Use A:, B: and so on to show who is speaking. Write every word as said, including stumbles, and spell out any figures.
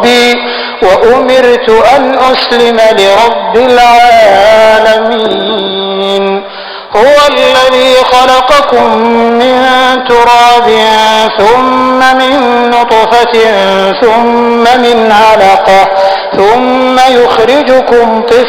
A: وأمرت أن أسلم لرب العالمين هو الذي خلقكم من تراب ثم من نطفة ثم من علقة ثم يخرجكم طفلا